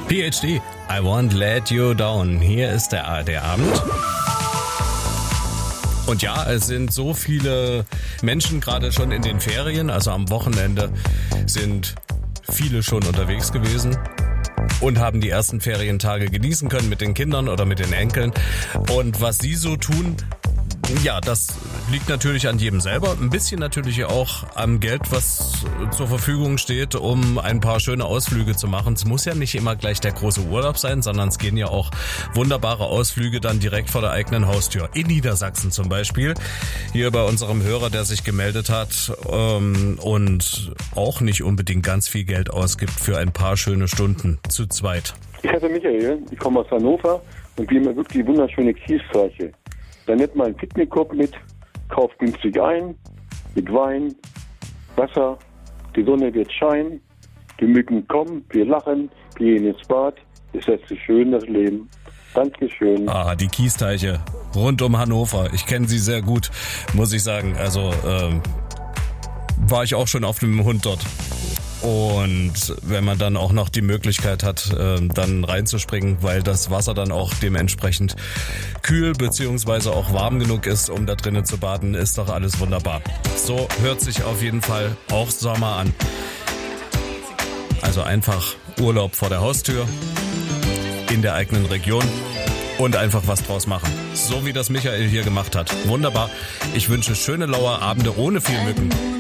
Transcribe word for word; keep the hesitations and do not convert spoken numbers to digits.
P H D, I Won't Let You Down. Hier ist der A R D-Abend. Und ja, es sind so viele Menschen gerade schon in den Ferien, also am Wochenende sind viele schon unterwegs gewesen und haben die ersten Ferientage genießen können mit den Kindern oder mit den Enkeln. Und was sie so tun, ja, das liegt natürlich an jedem selber. Ein bisschen natürlich auch am Geld, was zur Verfügung steht, um ein paar schöne Ausflüge zu machen. Es muss ja nicht immer gleich der große Urlaub sein, sondern es gehen ja auch wunderbare Ausflüge dann direkt vor der eigenen Haustür. In Niedersachsen zum Beispiel. Hier bei unserem Hörer, der sich gemeldet hat ähm, und auch nicht unbedingt ganz viel Geld ausgibt für ein paar schöne Stunden zu zweit. Ich heiße Michael, ich komme aus Hannover und wir haben wirklich wunderschöne Kiesteiche. Da nimmt man einen Picknickkorb mit, kauft günstig ein, mit Wein, Wasser, die Sonne wird scheinen, die Mücken kommen, wir lachen, wir gehen ins Bad, es lässt sich schön das Leben. Dankeschön. Ah, die Kiesteiche rund um Hannover, ich kenne sie sehr gut, muss ich sagen. Also ähm, war ich auch schon auf dem Hund dort. Und wenn man dann auch noch die Möglichkeit hat, äh, dann reinzuspringen, weil das Wasser dann auch dementsprechend kühl beziehungsweise auch warm genug ist, um da drinnen zu baden, ist doch alles wunderbar. So hört sich auf jeden Fall auch Sommer an. Also einfach Urlaub vor der Haustür, in der eigenen Region und einfach was draus machen. So wie das Michael hier gemacht hat. Wunderbar. Ich wünsche schöne laue Abende ohne viel Mücken.